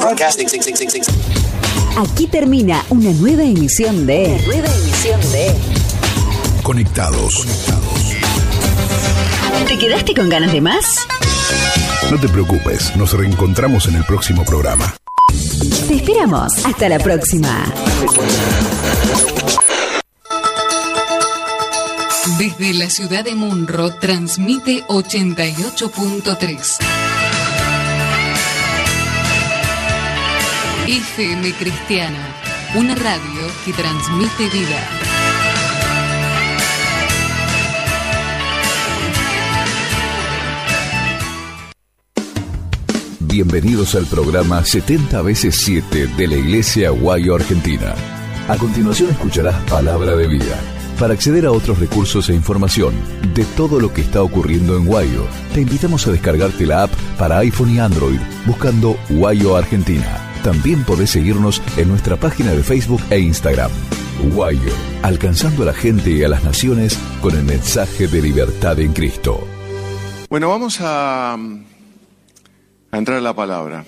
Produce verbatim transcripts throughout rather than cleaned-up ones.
Broadcasting. Aquí termina una nueva emisión de... Una nueva emisión de... Conectados. Conectados. ¿Te quedaste con ganas de más? No te preocupes, nos reencontramos en el próximo programa. Te esperamos. Hasta la próxima. Desde la ciudad de Munro transmite ochenta y ocho punto tres. F M Cristiana, una radio que transmite vida. Bienvenidos al programa setenta veces siete de la Iglesia Guayo Argentina. A continuación escucharás Palabra de Vida. Para acceder a otros recursos e información de todo lo que está ocurriendo en Guayo, te invitamos a descargarte la app para iPhone y Android buscando Guayo Argentina. También podés seguirnos en nuestra página de Facebook e Instagram. Guayo, alcanzando a la gente y a las naciones con el mensaje de libertad en Cristo. Bueno, vamos a, a entrar a la palabra.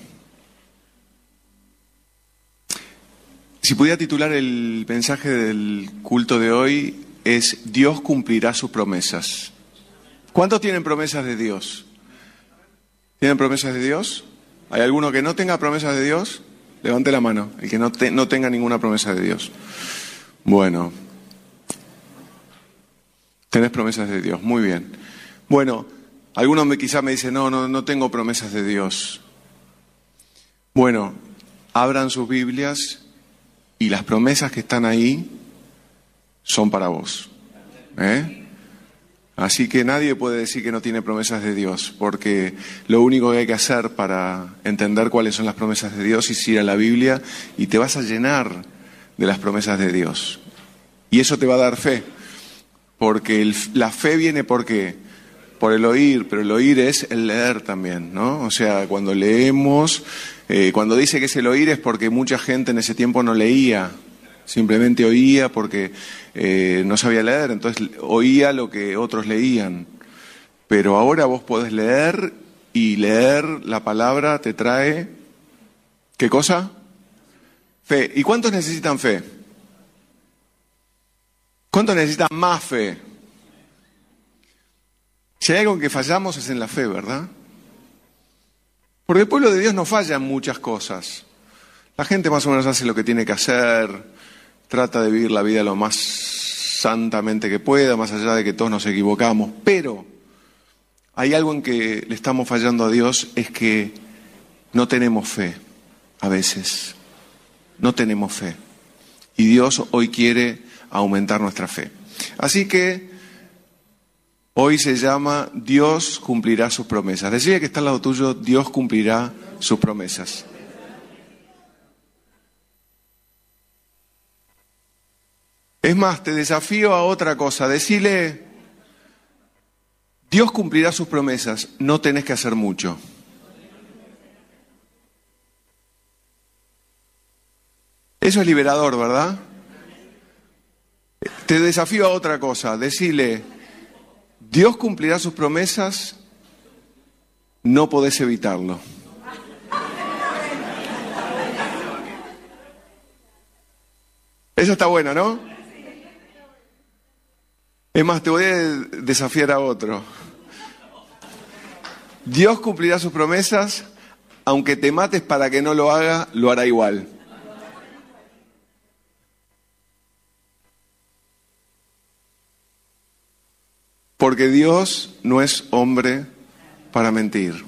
Si pudiera titular el mensaje del culto de hoy es Dios cumplirá sus promesas. ¿Cuántos tienen promesas de Dios? ¿Tienen promesas de Dios? ¿Hay alguno que no tenga promesas de Dios? Levante la mano, el que no, te, no tenga ninguna promesa de Dios. Bueno, tenés promesas de Dios, muy bien. Bueno, algunos me, quizá me dicen, no, no, no tengo promesas de Dios. Bueno, abran sus Biblias y las promesas que están ahí son para vos. ¿Eh? Así que nadie puede decir que no tiene promesas de Dios, porque lo único que hay que hacer para entender cuáles son las promesas de Dios es ir a la Biblia y te vas a llenar de las promesas de Dios. Y eso te va a dar fe, porque el, la fe viene ¿por qué? Por el oír, pero el oír es el leer también, ¿no? O sea, cuando leemos, eh, cuando dice que es el oír es porque mucha gente en ese tiempo no leía. Simplemente oía porque eh, no sabía leer, entonces oía lo que otros leían. Pero ahora vos podés leer y leer la palabra te trae, ¿qué cosa? Fe. ¿Y cuántos necesitan fe? ¿Cuántos necesitan más fe? Si hay algo en que fallamos es en la fe, ¿verdad? Porque el pueblo de Dios no falla en muchas cosas. La gente más o menos hace lo que tiene que hacer, trata de vivir la vida lo más santamente que pueda, más allá de que todos nos equivocamos. Pero hay algo en que le estamos fallando a Dios, es que no tenemos fe a veces. No tenemos fe. Y Dios hoy quiere aumentar nuestra fe. Así que hoy se llama Dios cumplirá sus promesas. Decía que está al lado tuyo, Dios cumplirá sus promesas. Es más, te desafío a otra cosa. Decile, Dios cumplirá sus promesas, no tenés que hacer mucho. Eso es liberador, ¿verdad? Te desafío a otra cosa. Decile, Dios cumplirá sus promesas, no podés evitarlo. Eso está bueno, ¿no? Es más, te voy a desafiar a otro. Dios cumplirá sus promesas, aunque te mates para que no lo haga, lo hará igual. Porque Dios no es hombre para mentir.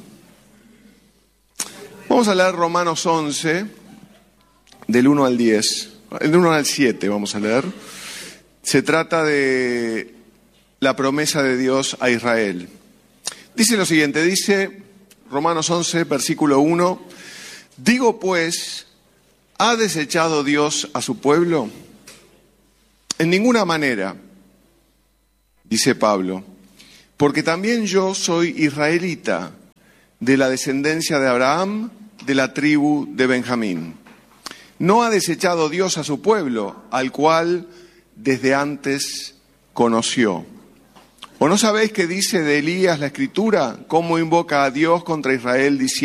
Vamos a leer Romanos once, del uno al diez, del uno al siete vamos a leer. Se trata de la promesa de Dios a Israel. Dice lo siguiente, dice Romanos once, versículo uno, digo pues, ¿ha desechado Dios a su pueblo? En ninguna manera, dice Pablo, porque también yo soy israelita, de la descendencia de Abraham, de la tribu de Benjamín. No ha desechado Dios a su pueblo, al cual desde antes conoció. ¿O no sabéis qué dice de Elías la Escritura? Cómo invoca a Dios contra Israel diciendo: